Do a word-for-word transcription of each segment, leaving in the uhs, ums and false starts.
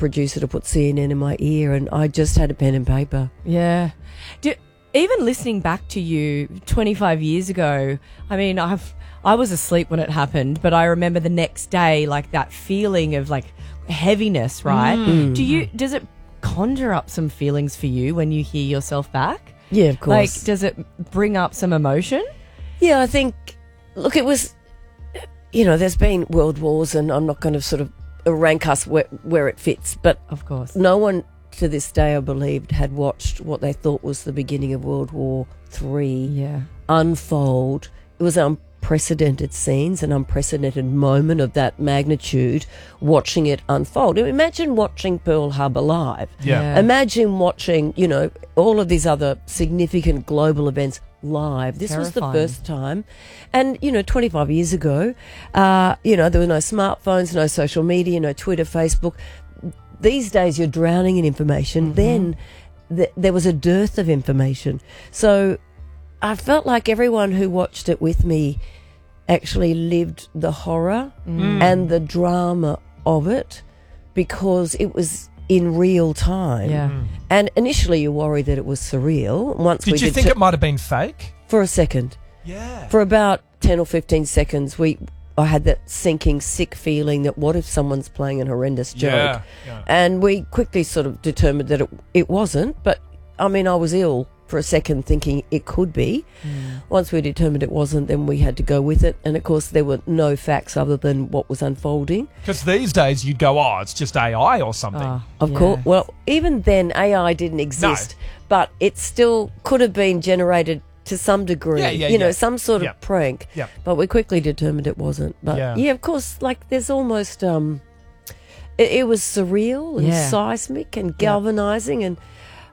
producer to put C N N in my ear, and I just had a pen and paper. Yeah. Do, even listening back to you twenty-five years ago, I mean, I've I was asleep when it happened, but I remember the next day, like that feeling of like heaviness, right? Mm. Do you? Does it conjure up some feelings for you when you hear yourself back? Yeah, of course. Like, does it bring up some emotion? Yeah, I think, look, it was, you know, there's been world wars, and I'm not going to sort of rank us where, where it fits, but Of course. no one to this day, I believed, had watched what they thought was the beginning of World War Three Yeah. unfold. It was unprecedented scenes, an unprecedented moment of that magnitude, watching it unfold. Imagine watching Pearl Harbor live. Yeah. Yeah. Imagine watching, you know, all of these other significant global events live. This was the Terrifying. first time. And, you know, twenty-five years ago, uh, you know, there were no smartphones, no social media, no Twitter, Facebook. These days you're drowning in information. Mm-hmm. Then th- there was a dearth of information. So I felt like everyone who watched it with me actually lived the horror Mm. and the drama of it, because it was in real time. Yeah. And initially you worried that it was surreal. Once we Did you did think t- it might have been fake? for a second, Yeah. for about ten or fifteen seconds, we I had that sinking, sick feeling that what if someone's playing an horrendous joke? Yeah, yeah. And we quickly sort of determined that it, it wasn't. But, I mean, I was ill for a second thinking it could be. Mm. Once we determined it wasn't, then we had to go with it. And, of course, there were no facts other than what was unfolding. Because these days you'd go, oh, it's just A I or something. Oh, Of yeah. course. Well, even then, A I didn't exist. But it still could have been generated to some degree, Yeah, yeah, you know, yeah. some sort of Yeah. prank. Yeah. But we quickly determined it wasn't. But Yeah. yeah, of course, like there's almost um, it, it was surreal and Yeah. seismic and galvanizing, and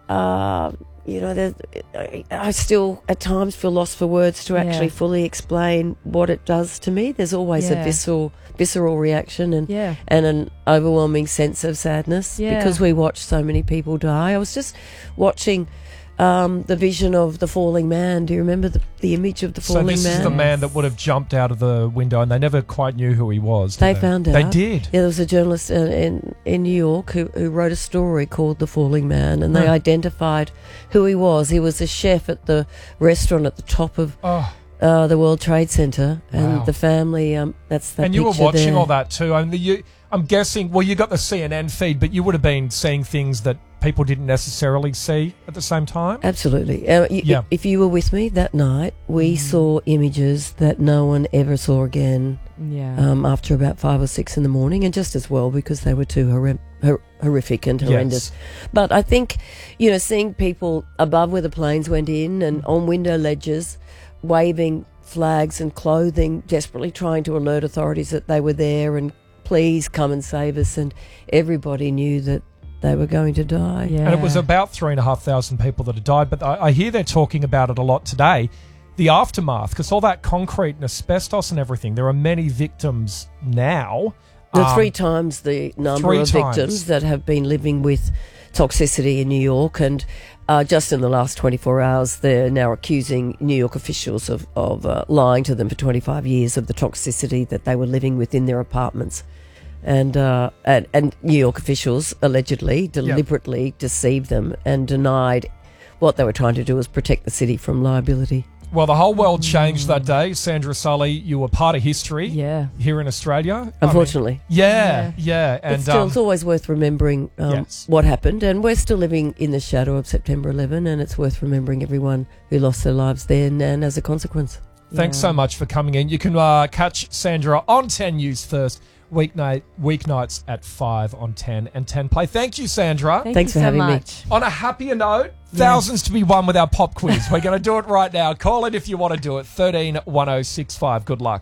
uh, you know, there- I- I still at times feel lost for words to actually Yeah. fully explain what it does to me. There's always Yeah. a visceral, visceral reaction and Yeah. and an overwhelming sense of sadness Yeah. because we watched so many people die. I was just watching um, the vision of the falling man. Do you remember the, the image of the So falling this man? is the man that would have jumped out of the window, and they never quite knew who he was. did They found out. They did. Yeah, there was a journalist in in, in New York who, who wrote a story called The Falling Man, and they Huh. identified who he was. He was a chef at the restaurant at the top of Oh, uh, the World Trade Center, and Wow. the family. Um, that's that and you were picture watching there. all that too. I mean, you, I'm guessing. Well, you got the C N N feed, but you would have been seeing things that people didn't necessarily see at the same time. Absolutely. Uh, y- Yeah. If you were with me that night, we saw images that no one ever saw again Yeah. um, after about five or six in the morning, and just as well because they were too hor- hor- horrific and horrendous. But I think, you know, seeing people above where the planes went in and on window ledges waving flags and clothing, desperately trying to alert authorities that they were there and please come and save us, and everybody knew that they were going to die. Yeah. And it was about three and a half thousand people that had died. But I, I hear they're talking about it a lot today. The aftermath, because all that concrete and asbestos and everything, there are many victims now. The Um, three times the number three of times. victims that have been living with toxicity in New York, and uh, just in the last twenty-four hours, they're now accusing New York officials of, of uh, lying to them for twenty-five years of the toxicity that they were living with in their apartments. And, uh, and and New York officials allegedly, deliberately deceived them and denied what they were trying to do was protect the city from liability. Well, the whole world changed that day. Sandra Sully, you were part of history Yeah. here in Australia. I mean, Unfortunately. yeah, yeah. And it's, still, um, it's always worth remembering um, Yes. what happened, and we're still living in the shadow of September eleventh, and it's worth remembering everyone who lost their lives then and as a consequence. thanks Yeah. so much for coming in. You can uh, catch Sandra on ten News First, weeknight, weeknights at five on ten and ten Play. Thank you, Sandra. Thank Thanks you for so having me. much. On a happier note, thousands to be won with our pop quiz. We're going to do it right now. Call it if you want to do it. thirteen one oh six five. Good luck.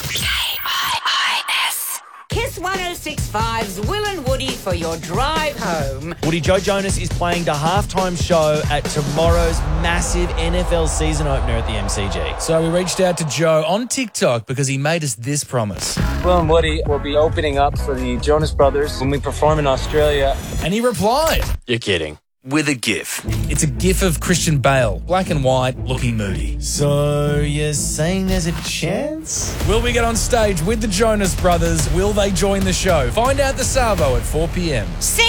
Kiss one oh six point five's Will and Woody for your drive home. Woody, Joe Jonas is playing the halftime show at tomorrow's massive N F L season opener at the M C G. So we reached out to Joe on TikTok because he made us this promise. Will and Woody will be opening up for the Jonas Brothers when we perform in Australia. And he replied You're kidding. with a GIF. It's a GIF of Christian Bale, black and white, looking moody. So you're saying there's a chance? Will we get on stage with the Jonas Brothers? Will they join the show? Find out the Savo at four p.m.